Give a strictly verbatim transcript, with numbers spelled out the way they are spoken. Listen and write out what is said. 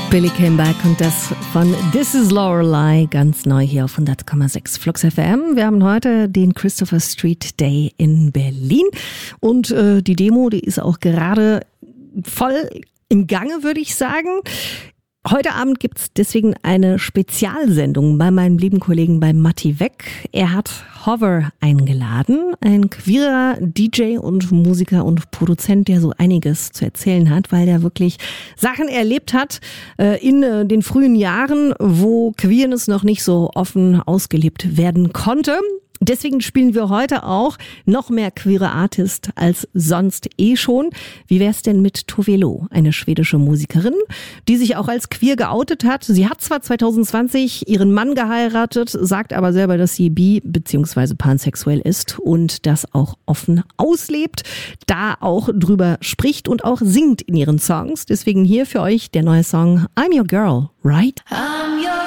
Billy came back und das von This is Lorelei, ganz neu hier auf hundert Komma sechs Flux F M. Wir haben heute den Christopher Street Day in Berlin und äh, die Demo, die ist auch gerade voll im Gange, würde ich sagen. Heute Abend gibt's deswegen eine Spezialsendung bei meinem lieben Kollegen bei Matti Weck. Er hat Hover eingeladen, ein queerer D J und Musiker und Produzent, der so einiges zu erzählen hat, weil der wirklich Sachen erlebt hat äh, in äh, den frühen Jahren, wo Queerness noch nicht so offen ausgelebt werden konnte. Deswegen spielen wir heute auch noch mehr queere Artists als sonst eh schon. Wie wär's denn mit Tove Lo, eine schwedische Musikerin, die sich auch als queer geoutet hat. Sie hat zwar zwanzig zwanzig ihren Mann geheiratet, sagt aber selber, dass sie bi- bzw. pansexuell ist und das auch offen auslebt, da auch drüber spricht und auch singt in ihren Songs. Deswegen hier für euch der neue Song I'm Your Girl, right? I'm